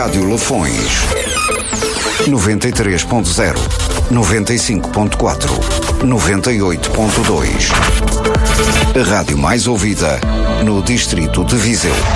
Rádio Lafões. 93.0, 95.4, 98.2. A rádio mais ouvida no distrito de Viseu.